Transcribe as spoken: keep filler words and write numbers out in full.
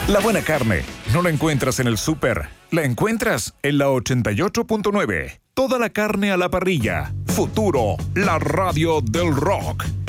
La buena carne no la encuentras en el súper, la encuentras en la ochenta y ocho punto nueve. Toda la carne a la parrilla. Futuro, la radio del rock.